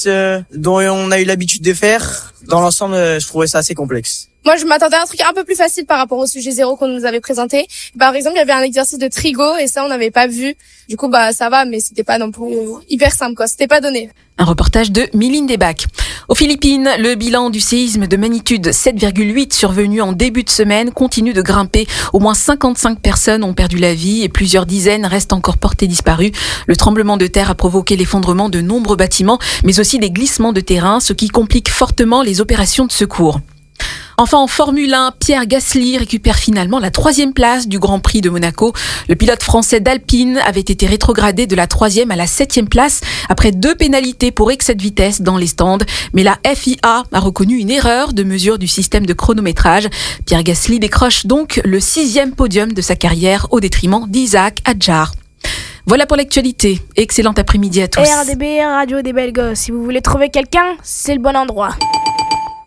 vitesses dont on a eu l'habitude de faire. Dans l'ensemble, je trouvais ça assez complexe. Moi, je m'attendais à un truc un peu plus facile par rapport au sujet 0 qu'on nous avait présenté. Par exemple, il y avait un exercice de trigo et ça, on n'avait pas vu. Du coup, ça va, mais c'était pas non plus hyper simple, quoi. C'était pas donné. Un reportage de Miline Desbacs. Aux Philippines, le bilan du séisme de magnitude 7,8 survenu en début de semaine continue de grimper. Au moins 55 personnes ont perdu la vie et plusieurs dizaines restent encore portées disparues. Le tremblement de terre a provoqué l'effondrement de nombreux bâtiments, mais aussi des glissements de terrain, ce qui complique fortement les opérations de secours. Enfin, en Formule 1, Pierre Gasly récupère finalement la 3e place du Grand Prix de Monaco. Le pilote français d'Alpine avait été rétrogradé de la 3e à la 7e place après 2 pénalités pour excès de vitesse dans les stands. Mais la FIA a reconnu une erreur de mesure du système de chronométrage. Pierre Gasly décroche donc le 6e podium de sa carrière au détriment d'Isaac Hadjar. Voilà pour l'actualité. Excellent après-midi à tous. RDB, Radio des Belles Gosses. Si vous voulez trouver quelqu'un, c'est le bon endroit.